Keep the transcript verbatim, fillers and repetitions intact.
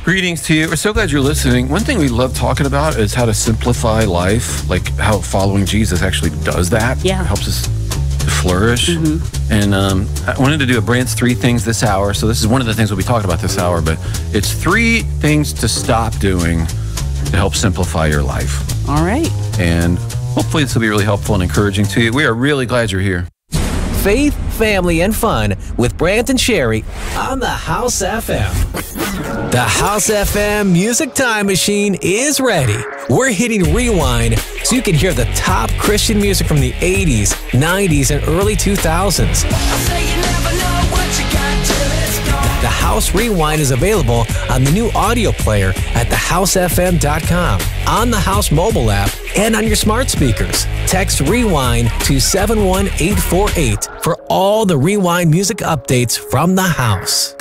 Greetings to you. We're so glad you're listening. One thing we love talking about is how to simplify life, like how following Jesus actually does that. Yeah. It helps us to flourish. Mm-hmm. And um, I wanted to do a Brandt's three things this hour. So this is one of the things we'll be talking about this hour, but it's three things to stop doing to help simplify your life. All right. And hopefully this will be really helpful and encouraging to you. We are really glad you're here. Faith, family, and fun with Brandt and Sherry on the House F M. The House F M Music Time Machine is ready. We're hitting rewind so you can hear the top Christian music from the eighties, nineties, and early two thousands. The House Rewind is available on the new audio player at the house f m dot com, on the House mobile app, and on your smart speakers. Text REWIND to seven one eight four eight for all the Rewind music updates from the House.